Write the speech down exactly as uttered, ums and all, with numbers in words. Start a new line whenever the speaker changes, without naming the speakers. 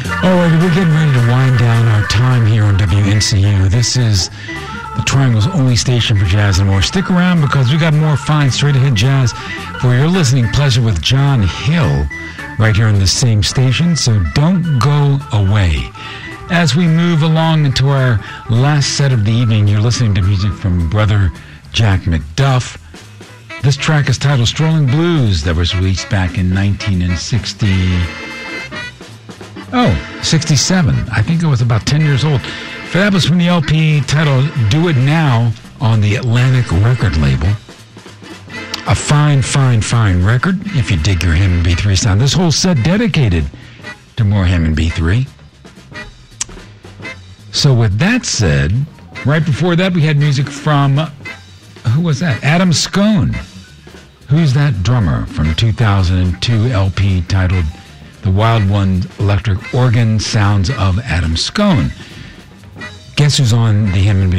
All right, we're getting ready to wind down our time here on W N C U. This is the Triangle's only station for jazz and more. Stick around because we got more fine straight-ahead jazz for your listening pleasure with John Hill right here on the same station, so don't go away. As we move along into our last set of the evening, you're listening to music from Brother Jack McDuff. This track is titled Strolling Blues, that was released back in nineteen sixty. Oh, sixty-seven. I think I was about ten years old. That was from the L P titled Do It Now on the Atlantic record label. A fine, fine, fine record if you dig your Hammond B three sound. This whole set dedicated to more Hammond B three. So with that said, right before that we had music from, who was that? Adam Scone. Who's That Drummer from two thousand two L P titled The Wild One Electric Organ Sounds of Adam Scone. Guess who's on the Hammond B